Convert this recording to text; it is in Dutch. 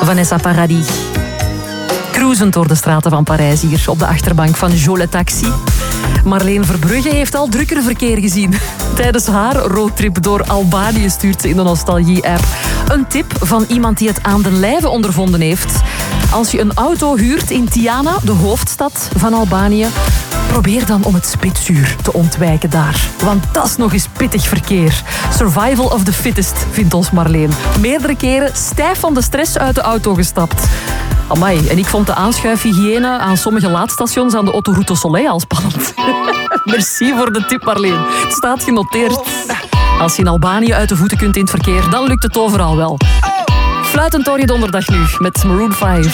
Vanessa Paradis. Cruisend door de straten van Parijs hier op de achterbank van Jo Le Taxi. Marleen Verbrugge heeft al drukker verkeer gezien. Tijdens haar roadtrip door Albanië stuurt ze in de Nostalgie-app een tip van iemand die het aan den lijve ondervonden heeft. Als je een auto huurt in Tirana, de hoofdstad van Albanië, probeer dan om het spitsuur te ontwijken daar. Want dat is nog eens pittig verkeer. Survival of the fittest, vindt ons Marleen. Meerdere keren stijf van de stress uit de auto gestapt. Amai, en ik vond de aanschuifhygiëne aan sommige laadstations aan de Autoroute Soleil al spannend. Merci voor de tip, Marleen. Het staat genoteerd. Als je in Albanië uit de voeten kunt in het verkeer, dan lukt het overal wel. Fluitend door je donderdag nu met Maroon 5.